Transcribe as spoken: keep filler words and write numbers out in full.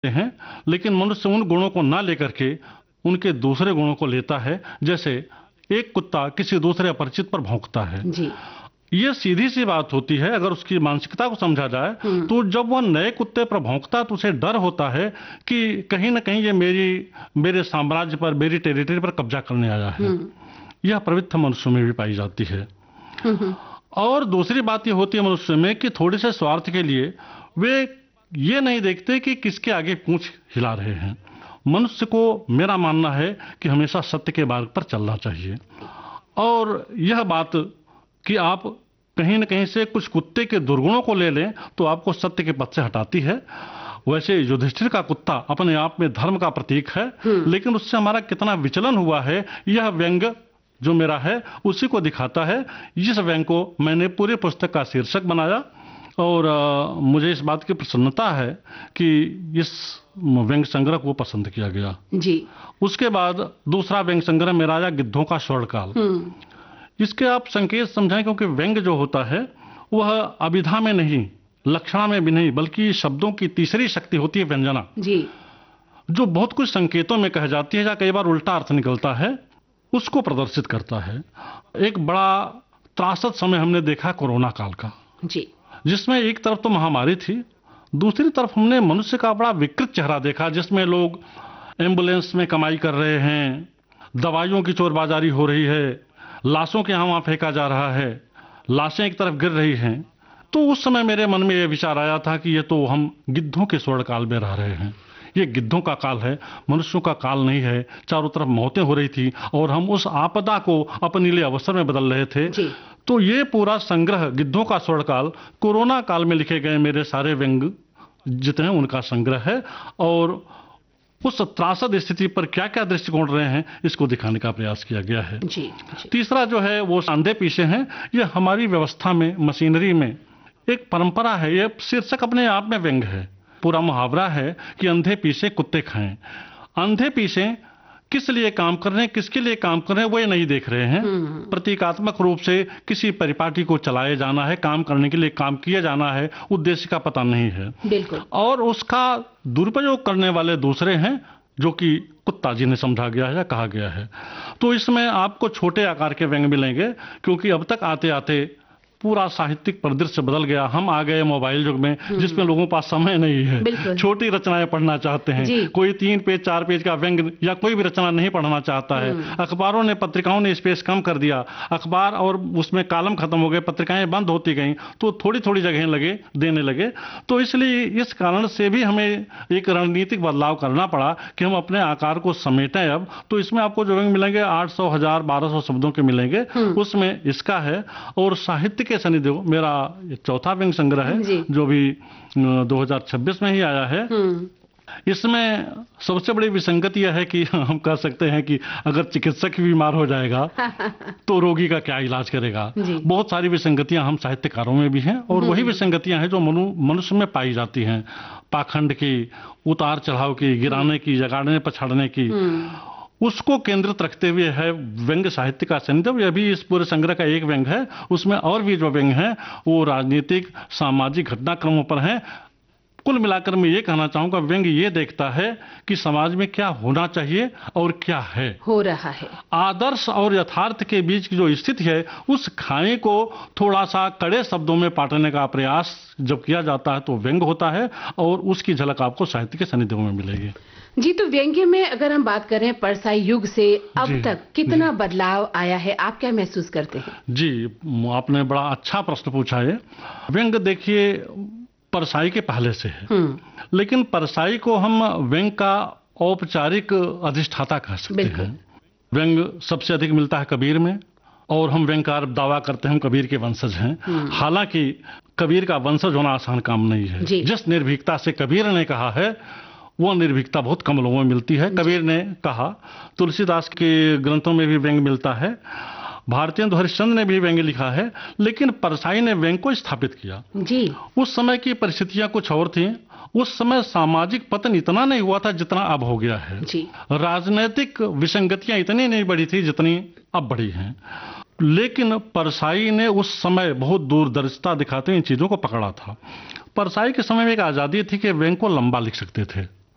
हैं, लेकिन मनुष्य उन गुणों को ना लेकर के उनके दूसरे गुणों को लेता है। जैसे एक कुत्ता किसी दूसरे अपरिचित पर भौंकता है जी। ये सीधी सी बात होती है। अगर उसकी मानसिकता को समझा जाए तो जब वह नए कुत्ते पर भौंकता तो उसे डर होता है कि कहीं ना कहीं ये मेरी मेरे साम्राज्य पर, मेरी टेरिटरी पर कब्जा करने आया है। यह प्रवृत्ति मनुष्य में भी पाई जाती है। और दूसरी बात ये होती है मनुष्य में कि थोड़े से स्वार्थ के लिए वे ये नहीं देखते कि किसके आगे पूंछ हिला रहे हैं। मनुष्य को मेरा मानना है कि हमेशा सत्य के मार्ग पर चलना चाहिए। और यह बात कि आप कहीं न कहीं से कुछ कुत्ते के दुर्गुणों को ले लें तो आपको सत्य के पथ से हटाती है। वैसे युधिष्ठिर का कुत्ता अपने आप में धर्म का प्रतीक है, लेकिन उससे हमारा कितना विचलन हुआ है यह व्यंग जो मेरा है उसी को दिखाता है। इस व्यंग को मैंने पूरे पुस्तक का शीर्षक बनाया और आ, मुझे इस बात की प्रसन्नता है कि इस व्यंग संग्रह को पसंद किया गया जी। उसके बाद दूसरा व्यंग संग्रह मेरा आया गिद्धों का स्वर्णकाल। इसके आप संकेत समझें, क्योंकि व्यंग जो होता है वह अभिधा में नहीं, लक्षणा में भी नहीं, बल्कि शब्दों की तीसरी शक्ति होती है व्यंजना जी। जो बहुत कुछ संकेतों में कह जाती है या कई बार उल्टा अर्थ निकलता है, उसको प्रदर्शित करता है। एक बड़ा त्रासद समय हमने देखा कोरोना काल का जी, जिसमें एक तरफ तो महामारी थी, दूसरी तरफ हमने मनुष्य का बड़ा विकृत चेहरा देखा जिसमें लोग एम्बुलेंस में कमाई कर रहे हैं, दवाइयों की चोरबाजारी हो रही है, लाशों के यहाँ वहाँ फेंका जा रहा है, लाशें एक तरफ गिर रही हैं। तो उस समय मेरे मन में यह विचार आया था कि ये तो हम गिद्धों के स्वर्ण काल में रह रहे हैं। ये गिद्धों का काल है, मनुष्यों का काल नहीं है। चारों तरफ मौतें हो रही थी और हम उस आपदा को अपने लिए अवसर में बदल रहे थे। तो ये पूरा संग्रह गिद्धों का स्वर्ण काल कोरोना काल में लिखे गए मेरे सारे व्यंग जितने उनका संग्रह है और उस त्रासद स्थिति पर क्या क्या दृष्टिकोण रहे हैं इसको दिखाने का प्रयास किया गया है। जी, जी। तीसरा जो है वो अंधे पीछे हैं। ये हमारी व्यवस्था में, मशीनरी में एक परंपरा है। ये शीर्षक अपने आप में व्यंग है, पूरा मुहावरा है कि अंधे पीछे कुत्ते खाएं। अंधे पीछे किस लिए काम कर रहे हैं, किसके लिए काम कर रहे हैं वो ये नहीं देख रहे हैं। प्रतीकात्मक रूप से किसी परिपाटी को चलाए जाना है, काम करने के लिए काम किया जाना है, उद्देश्य का पता नहीं है। बिल्कुल। और उसका दुरुपयोग करने वाले दूसरे हैं जो कि कुत्ता जिन्हें समझा गया है या कहा गया है। तो इसमें आपको छोटे आकार के व्यंग मिलेंगे क्योंकि अब तक आते आते पूरा साहित्यिक परिदृश्य बदल गया। हम आ गए मोबाइल युग में जिसमें लोगों के पास समय नहीं है, छोटी रचनाएं पढ़ना चाहते हैं। कोई तीन पेज चार पेज का व्यंग या कोई भी रचना नहीं पढ़ना चाहता है। अखबारों ने, पत्रिकाओं ने स्पेस कम कर दिया, अखबार और उसमें कॉलम खत्म हो गए, पत्रिकाएं बंद होती गई, तो थोड़ी थोड़ी जगह लगे देने लगे। तो इसलिए इस कारण से भी हमें एक रणनीतिक बदलाव करना पड़ा कि हम अपने आकार को समेटें। अब तो इसमें आपको जो व्यंग मिलेंगे आठ सौ हजार बारह सौ शब्दों के मिलेंगे, उसमें इसका है। और साहित्य के शनिदेव मेरा चौथा व्यंग संग्रह है जो भी दो हज़ार छब्बीस में ही आया है। इसमें सबसे बड़ी विसंगति यह है कि हम कह सकते हैं कि अगर चिकित्सक ही बीमार हो जाएगा तो रोगी का क्या इलाज करेगा। बहुत सारी विसंगतियां हम साहित्यकारों में भी हैं और वही विसंगतियां हैं जो मनुष्य में पाई जाती हैं। पाखंड की, उतार चढ़ाव की, गिराने की, जगाड़ने पछाड़ने की, उसको केंद्रित रखते हुए है व्यंग साहित्य का शनिदेव। यह भी इस पूरे संग्रह का एक व्यंग है। उसमें और भी जो व्यंग हैं वो राजनीतिक, सामाजिक घटनाक्रमों पर हैं। कुल मिलाकर मैं ये कहना चाहूंगा व्यंग ये देखता है कि समाज में क्या होना चाहिए और क्या है, हो रहा है। आदर्श और यथार्थ के बीच की जो स्थिति है उस खाई को थोड़ा सा कड़े शब्दों में पाटने का प्रयास जब किया जाता है तो व्यंग होता है और उसकी झलक आपको साहित्य के शनिदेव में मिलेगी। जी, तो व्यंग्य में अगर हम बात करें परसाई युग से अब तक कितना बदलाव आया है, आप क्या महसूस करते हैं? जी, आपने बड़ा अच्छा प्रश्न पूछा है। व्यंग देखिए परसाई के पहले से है, लेकिन परसाई को हम व्यंग का औपचारिक अधिष्ठाता कह सकते हैं। व्यंग सबसे अधिक मिलता है कबीर में और हम व्यंगकार दावा करते हैं हम कबीर के वंशज हैं। हालांकि कबीर का वंशज होना आसान काम नहीं है। जिस निर्भीकता से कबीर ने कहा है वो निर्भीकता बहुत कम लोगों में मिलती है। कबीर ने कहा, तुलसीदास के ग्रंथों में भी व्यंग मिलता है, भारतेंदु हरिश्चंद्र ने भी व्यंग लिखा है, लेकिन परसाई ने व्यंग को स्थापित किया। जी। उस समय की परिस्थितियां कुछ और थी। उस समय सामाजिक पतन इतना नहीं हुआ था जितना अब हो गया है। जी। राजनीतिक विसंगतियां इतनी नहीं बढ़ी थी जितनी अब बढ़ी हैं, लेकिन परसाई ने उस समय बहुत दूरदर्शिता दिखाते हुए इन चीजों को पकड़ा था। परसाई के समय में एक आजादी थी कि व्यंग को लंबा लिख सकते थे।